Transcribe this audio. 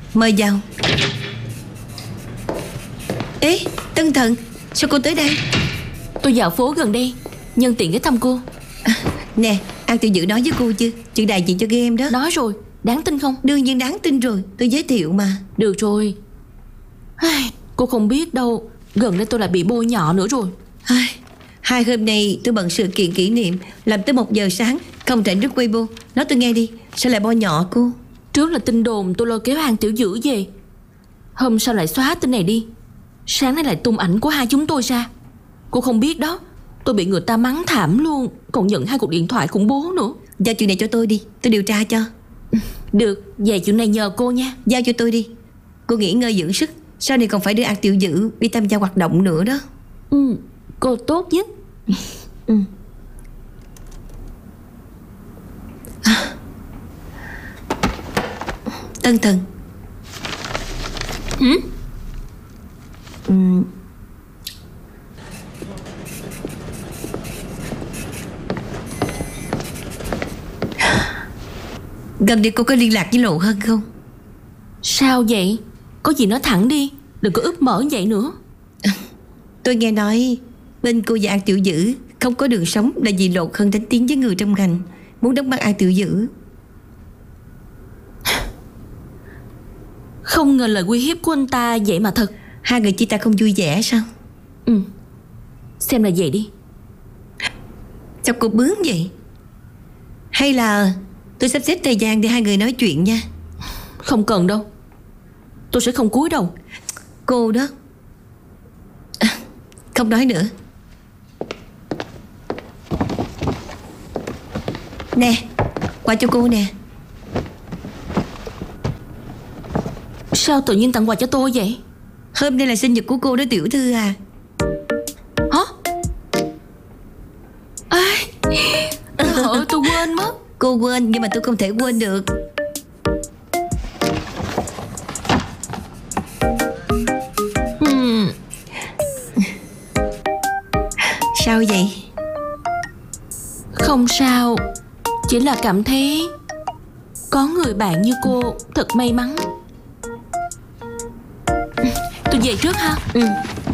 Mời vào. Ê, Tân Thần, sao cô tới đây? Tôi dạo phố gần đây, nhân tiện ghé thăm cô. Nè, An Tiểu Dữ nói với cô chưa? Chuyện đại diện cho game đó. Nói rồi, đáng tin không? Đương nhiên đáng tin rồi, tôi giới thiệu mà. Được rồi. Cô không biết đâu, gần đây tôi lại bị bôi nhọ nữa rồi. Hai hôm nay tôi bận sự kiện kỷ niệm, làm tới 1 giờ sáng, không rảnh rút Weibo. Nói tôi nghe đi, sao lại bôi nhọ cô? Trước là tin đồn tôi lôi kéo An Tiểu Dữ về, hôm sau lại xóa tin này đi, sáng nay lại tung ảnh của hai chúng tôi ra. Cô không biết đó, tôi bị người ta mắng thảm luôn, còn nhận 2 cuộc điện thoại khủng bố nữa. Giao chuyện này cho tôi đi, tôi điều tra cho. Được, về chuyện này nhờ cô nha. Giao cho tôi đi. Cô nghỉ ngơi dưỡng sức, sau này còn phải đưa An Tiểu Dữ đi tham gia hoạt động nữa đó. Cô tốt nhất. Tân Thần. Gần đây cô có liên lạc với Lộ Hân không? Sao vậy? Có gì nói thẳng đi, đừng có úp mở vậy nữa. Tôi nghe nói bên cô và An Tiểu Dữ không có đường sống là vì Lộ Hân đánh tiếng với người trong ngành, muốn đóng băng An Tiểu Dữ. Không ngờ lời uy hiếp của anh ta vậy mà thật. Hai người chia tay không vui vẻ sao? Xem là vậy đi. Sao cô bướng vậy? Hay là tôi sắp xếp thời gian để hai người nói chuyện nha. Không cần đâu, tôi sẽ không cúi đầu. Cô đó. Không nói nữa. Nè, quà cho cô nè. Sao tự nhiên tặng quà cho tôi vậy? Hôm nay là sinh nhật của cô đó tiểu thư à. Hả? Trời ơi, tôi quên mất. Cô quên nhưng mà tôi không thể quên được. Sao vậy? Không sao, chỉ là cảm thấy có người bạn như cô thật may mắn. Tôi về trước ha.